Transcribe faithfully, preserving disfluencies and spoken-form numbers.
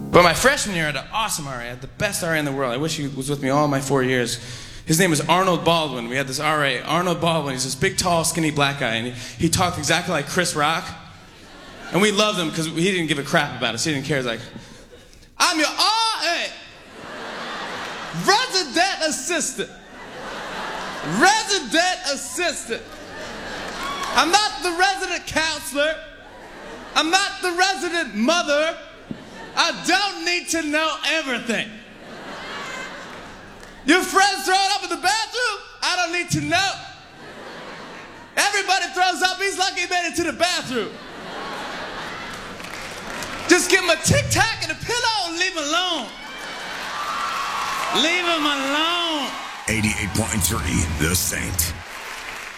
But my freshman year, I had an awesome R A. I had the best R A in the world. I wish he was with me all my four years. His name was Arnold Baldwin. We had this R A, Arnold Baldwin. He's this big, tall, skinny black guy, and he, he talked exactly like Chris Rock. And we loved him because he didn't give a crap about us. He didn't care. He's like, I'm your R A, resident assistant, resident assistant. I'm not the resident counselor. I'm not the resident mother. I don't need to know everything. Your friends throwing up in the bathroom? I don't need to know. Everybody throws up. He's lucky he made it to the bathroom. Just give him a Tic Tac and a pillow and leave him alone. Leave him alone. eighty-eight point three The Saint.